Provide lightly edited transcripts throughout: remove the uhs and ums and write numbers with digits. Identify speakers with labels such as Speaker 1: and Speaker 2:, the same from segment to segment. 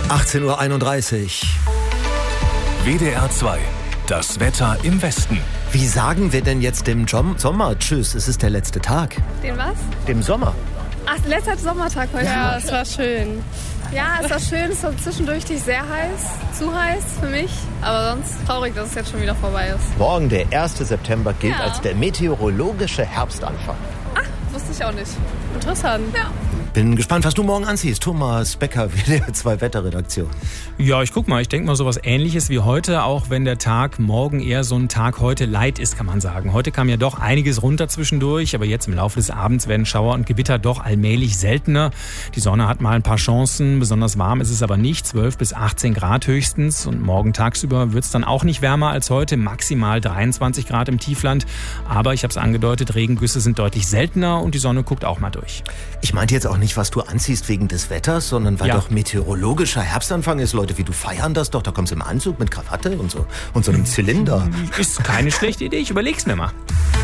Speaker 1: 18:31 Uhr.
Speaker 2: WDR 2. Das Wetter im Westen.
Speaker 1: Wie sagen wir denn jetzt dem Sommer Tschüss? Es ist der letzte Tag.
Speaker 3: Den was?
Speaker 1: Dem Sommer.
Speaker 3: Ach, letzter Sommertag heute.
Speaker 4: Ja, es war schön.
Speaker 3: Ja, es war schön. Es war zwischendurch nicht sehr heiß. Zu heiß für mich. Aber sonst traurig, dass es jetzt schon wieder vorbei ist.
Speaker 1: Morgen, der 1. September, gilt
Speaker 3: Ja.
Speaker 1: als der meteorologische Herbstanfang.
Speaker 3: Wusste ich auch nicht.
Speaker 4: Interessant.
Speaker 3: Ja.
Speaker 1: Bin gespannt, was du morgen anziehst. Thomas Becker, WDR 2 Wetterredaktion.
Speaker 5: Ja, ich guck mal. Ich denke mal sowas Ähnliches wie heute, auch wenn der Tag morgen eher so ein Tag heute light ist, kann man sagen. Heute kam ja doch einiges runter zwischendurch, aber jetzt im Laufe des Abends werden Schauer und Gewitter doch allmählich seltener. Die Sonne hat mal ein paar Chancen, besonders warm ist es aber nicht, 12 bis 18 Grad höchstens. Und morgen tagsüber wird es dann auch nicht wärmer als heute, maximal 23 Grad im Tiefland. Aber ich habe es angedeutet, Regengüsse sind deutlich seltener und die Sonne guckt auch mal durch.
Speaker 1: Ich meinte jetzt auch nicht, was du anziehst wegen des Wetters, sondern weil
Speaker 5: Ja.
Speaker 1: doch meteorologischer Herbstanfang ist. Leute wie du feiern das doch. Da kommst du im Anzug mit Krawatte und so einem Zylinder.
Speaker 5: Ist keine schlechte Idee, ich überleg's mir mal.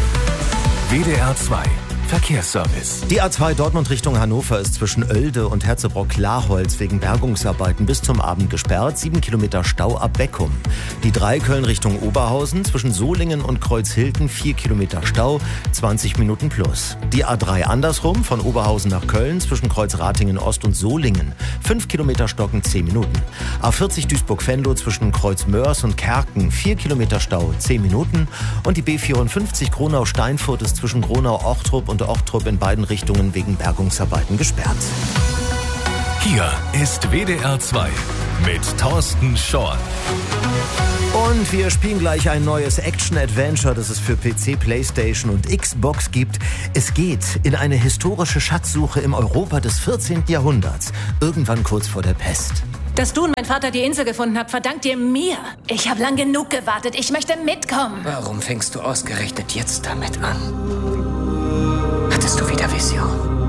Speaker 2: WDR 2. Verkehrsservice.
Speaker 1: Die A2 Dortmund Richtung Hannover ist zwischen Oelde und Herzebrock-Klarholz wegen Bergungsarbeiten bis zum Abend gesperrt. 7 Kilometer Stau ab Beckum. Die 3 Köln Richtung Oberhausen zwischen Solingen und Kreuzhilden 4 Kilometer Stau, 20 Minuten plus. Die A3 andersrum von Oberhausen nach Köln zwischen Kreuzratingen Ost und Solingen 5 Kilometer Stocken 10 Minuten. A40 Duisburg-Venlo zwischen Kreuzmörs und Kerken 4 Kilometer Stau 10 Minuten. Und die B54 Gronau-Steinfurt ist zwischen Gronau-Ochtrup und Ochtrup in beiden Richtungen wegen Bergungsarbeiten gesperrt.
Speaker 2: Hier ist WDR 2 mit Thorsten Schorn.
Speaker 1: Und wir spielen gleich ein neues Action-Adventure, das es für PC, Playstation und Xbox gibt. Es geht in eine historische Schatzsuche im Europa des 14. Jahrhunderts, irgendwann kurz vor der Pest.
Speaker 6: Dass du und mein Vater die Insel gefunden habt, verdankt ihr mir. Ich habe lang genug gewartet. Ich möchte mitkommen.
Speaker 7: Warum fängst du ausgerechnet jetzt damit an? Hattest du wieder Vision?